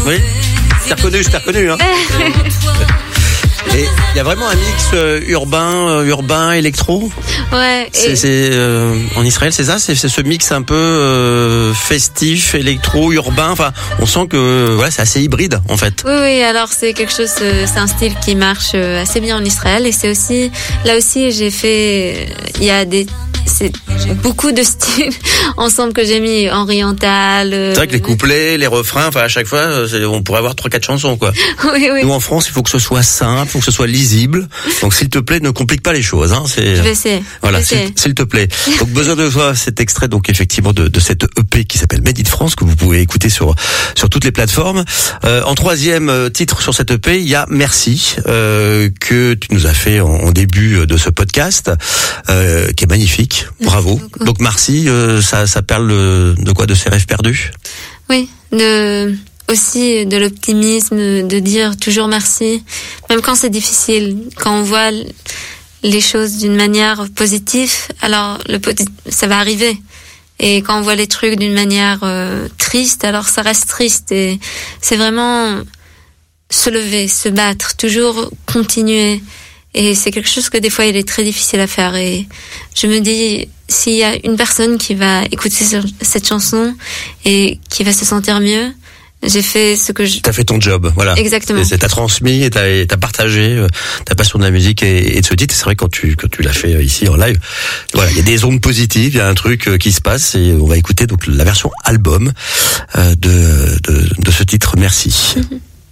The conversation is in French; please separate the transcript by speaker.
Speaker 1: Oui, je t'ai reconnu, hein. Et il y a vraiment un mix urbain, électro.
Speaker 2: Ouais.
Speaker 1: C'est en Israël, c'est ça, c'est ce mix un peu festif, électro, urbain. Enfin, on sent que voilà, c'est assez hybride en fait.
Speaker 2: Oui. Alors c'est quelque chose, c'est un style qui marche assez bien en Israël et c'est aussi là aussi c'est beaucoup de styles ensemble que j'ai mis oriental.
Speaker 1: C'est vrai que les couplets, les refrains, enfin à chaque fois, on pourrait avoir 3-4 chansons quoi.
Speaker 2: Oui.
Speaker 1: Nous en France, il faut que ce soit simple, il faut que ce soit lisible. Donc s'il te plaît, ne complique pas les choses. Hein.
Speaker 2: Je vais essayer.
Speaker 1: Voilà, s'il te plaît. Donc besoin de toi, cet extrait donc effectivement de cette EP qui s'appelle Made in France que vous pouvez écouter sur toutes les plateformes. En troisième titre sur cette EP, il y a Merci que tu nous as fait en début de ce podcast, qui est magnifique. Bravo. Donc merci, ça parle de quoi, de ses rêves perdus?
Speaker 2: Oui, aussi de l'optimisme, de dire toujours merci, même quand c'est difficile, quand on voit les choses d'une manière positive, alors ça va arriver. Et quand on voit les trucs d'une manière triste, alors ça reste triste. Et c'est vraiment se lever, se battre, toujours continuer. Et c'est quelque chose que des fois il est très difficile à faire. Et je me dis, s'il y a une personne qui va écouter cette chanson et qui va se sentir mieux, j'ai fait ce que T'as
Speaker 1: fait ton job, voilà.
Speaker 2: Exactement.
Speaker 1: T'as transmis et t'as partagé ta passion de la musique et de ce titre. C'est vrai quand tu l'as fait ici en live. Voilà, il y a des ondes positives, il y a un truc qui se passe et on va écouter donc la version album de ce titre. Merci.